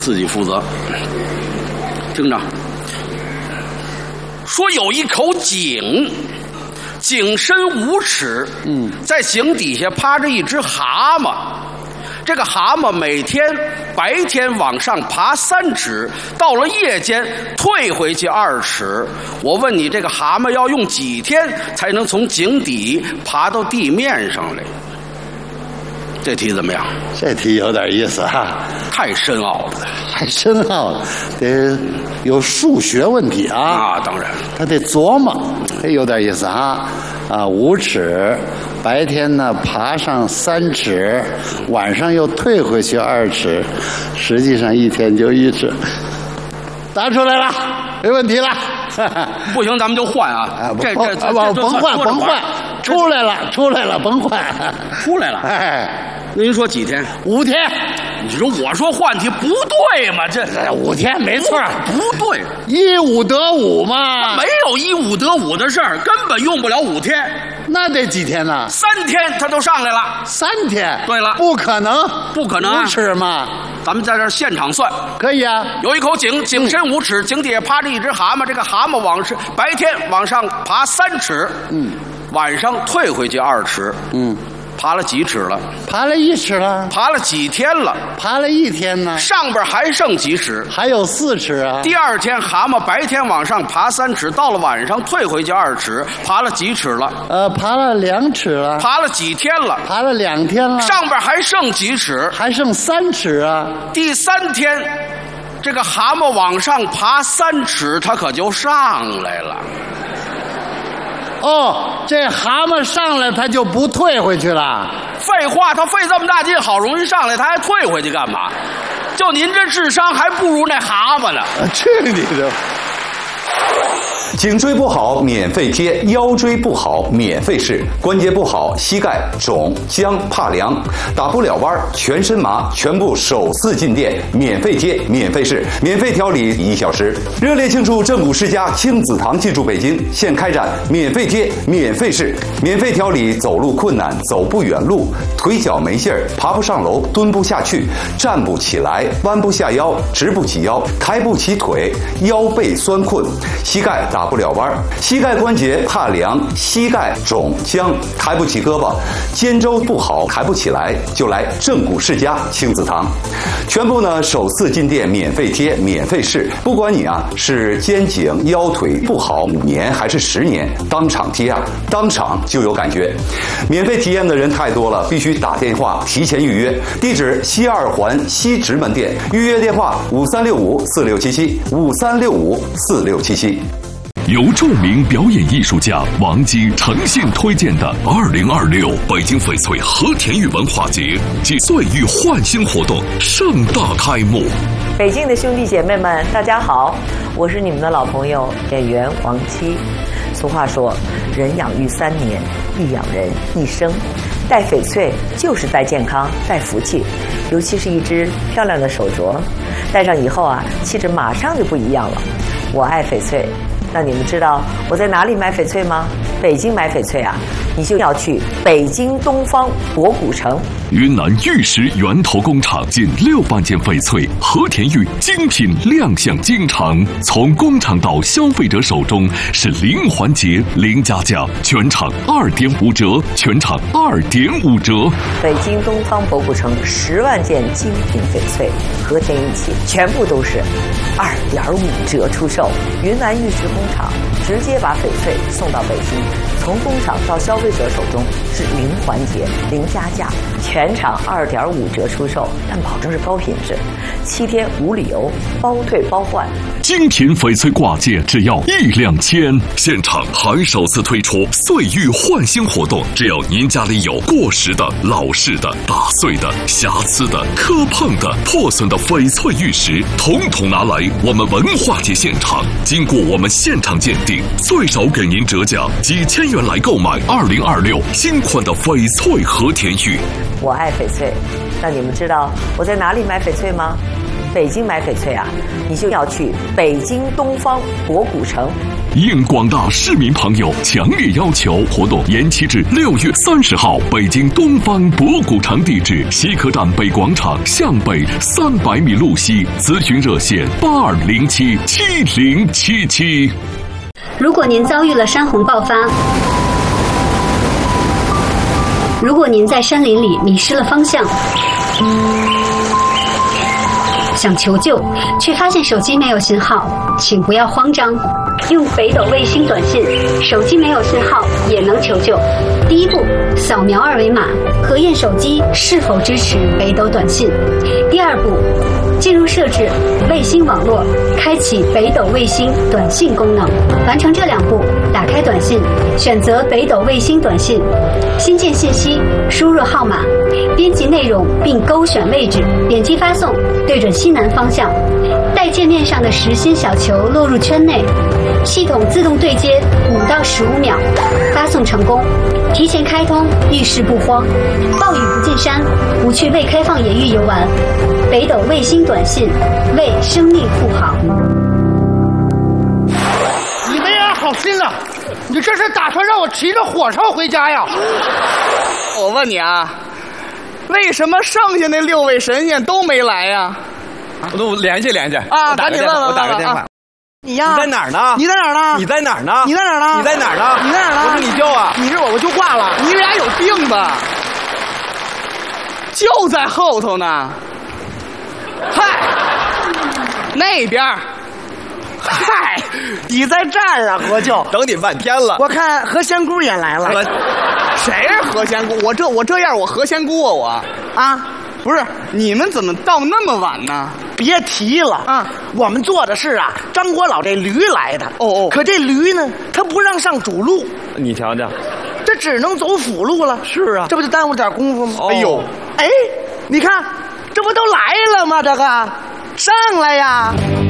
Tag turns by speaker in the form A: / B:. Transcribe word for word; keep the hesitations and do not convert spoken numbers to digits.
A: 自己负责。听着，说有一口井，井深五尺，嗯，在井底下趴着一只蛤蟆。这个蛤蟆每天白天往上爬三尺，到了夜间退回去二尺。我问你，这个蛤蟆要用几天才能从井底爬到地面上来？这题怎么样？
B: 这题有点意思哈，
A: 太深奥了，
B: 太深奥了，得有数学问题啊！
A: 啊，当然，
B: 他得琢磨，有点意思啊！啊，五尺，白天呢爬上三尺，晚上又退回去二尺，实际上一天就一尺。答出来了，没问题了。
A: 不行，咱们就换啊！这这这
B: 甭换甭换，出来了出来了，甭换，
A: 出来了。哎，您说几天？
B: 五天。
A: 你说我说换题不对嘛？这
B: 五天没错，
A: 不对，
B: 一五得五嘛。
A: 没有一五得五的事儿，根本用不了五天。
B: 那得几天呢？
A: 三天他就上来了。
B: 三天？
A: 对了，
B: 不可能，
A: 不可能啊！
B: 五尺嘛，
A: 咱们在这儿现场算，
B: 可以啊。
A: 有一口井，井深五尺，井底下趴着一只蛤蟆。这个蛤蟆往是白天往上爬三尺，嗯，晚上退回去二尺，嗯。爬了几尺了？
B: 爬了一尺了。
A: 爬了几天了？
B: 爬了一天呢。
A: 上边还剩几尺？
B: 还有四尺啊。
A: 第二天蛤蟆白天往上爬三尺，到了晚上退回去二尺，爬了几尺了？
B: 呃，爬了两尺了。
A: 爬了几天了？
B: 爬了两天了。
A: 上边还剩几尺？
B: 还剩三尺啊。
A: 第三天，这个蛤蟆往上爬三尺，它可就上来了。
B: 哦，这蛤蟆上来他就不退回去了。
A: 废话，他费这么大劲，好容易上来，他还退回去干嘛？就您这智商，还不如那蛤蟆呢。
B: 去你的！
C: 颈椎不好免费贴，腰椎不好免费试，关节不好膝盖肿僵怕凉打不了弯全身麻，全部首次进店免费贴免费试，免费调理一小时。热烈庆祝正骨世家亲子堂进驻北京，现开展免费贴免费试，免费调理走路困难走不远路，腿脚没劲儿爬不上楼蹲不下去站不起来弯不下腰直不起腰抬不起腿腰背酸困膝盖打不了弯，膝盖关节怕凉，膝盖肿僵，抬不起胳膊，肩周不好，抬不起来，就来正骨世家亲子堂。全部呢首次进店免费贴免费试，不管你啊是肩颈腰腿不好五年还是十年，当场贴啊，当场就有感觉。免费体验的人太多了，必须打电话提前预约。地址西二环西直门店，预约电话五三六五四六七七五三六五四六七七。
D: 由著名表演艺术家王晶诚信推荐的二零二六北京翡翠和田玉文化节暨岁玉焕新活动盛大开幕。
E: 北京的兄弟姐妹们，大家好，我是你们的老朋友演员王姬。俗话说，人养育三年，必养人一生。戴翡翠就是戴健康，戴福气，尤其是一只漂亮的手镯，戴上以后啊，气质马上就不一样了。我爱翡翠。那你们知道我在哪里买翡翠吗？北京买翡翠啊，你就要去北京东方博古城。
D: 云南玉石源头工厂近六万件翡翠和田玉精品亮相京城，从工厂到消费者手中是零环节零加价，全场二点五折，全场二点五折。
E: 北京东方博古城十万件精品翡翠和田玉器，全部都是二点五折出售。云南玉石工厂直接把翡翠送到北京，从工厂到消费者手中是零环节零加价，全场二点五折出售，但保证是高品质，七天无理由，包退包换。
D: 精品翡翠挂件只要一两千，现场还首次推出岁玉焕新活动，只要您家里有过时的、老式的、打碎的、瑕疵的、磕碰的、破损的翡翠玉石，统统拿来我们文化节现场，经过我们现场鉴定，最少给您折价几千元来购买二零二六新款的翡翠和田玉。
E: 我爱翡翠，那你们知道我在哪里买翡翠吗？北京买翡翠啊，你就要去北京东方博古城。
D: 应广大市民朋友强烈要求，活动延期至六月三十号。北京东方博古城地址：西客站北广场向北三百米路西。咨询热线：八二零七七零七七。
F: 如果您遭遇了山洪爆发，如果您在山林里迷失了方向，想求救却发现手机没有信号，请不要慌张，用北斗卫星短信，手机没有信号也能求救。第一步，扫描二维码，核验手机是否支持北斗短信。第二步，进入设置卫星网络，开启北斗卫星短信功能。完成这两步，打开短信，选择北斗卫星短信，新建信息，输入号码，编辑内容并勾选位置，点击发送，对准西南方向。待界面上的实心小球落入圈内，系统自动对接五到十五秒，发送成功。提前开通，遇事不慌，暴雨不进山，不去未开放野域游玩。北斗卫星短信，为生命护航。
G: 你没安好心了，你这是打算让我骑着火烧回家呀？
H: 我问你啊，为什么剩下那六位神仙都没来呀？
I: 我都联系联系
H: 啊，赶紧问问
I: 我打个电话。
H: 你呀？
I: 你在哪儿呢？
H: 你在哪儿呢？
I: 你在哪儿呢？
H: 你在哪儿呢？
I: 你在哪儿呢？
H: 你在哪儿呢？
I: 不是你叫啊？
H: 你是我，我就挂了。你俩有病吧？就在后头呢。嗨，那边。嗨，
G: 你在这儿啊，何舅？
I: 等你半天了。
G: 我看何仙姑也来了。
H: 谁是何仙姑？我这我这样，我何仙姑啊我啊。不是，你们怎么到那么晚呢？
G: 别提了啊！我们做的是啊，张国老这驴来的。
H: 哦哦，
G: 可这驴呢，他不让上主路，
I: 你瞧瞧，
G: 这只能走辅路了。
I: 是啊，
G: 这不就耽误点功夫吗？
I: 哦、哎呦，
G: 哎，你看，这不都来了吗？这个，上来呀！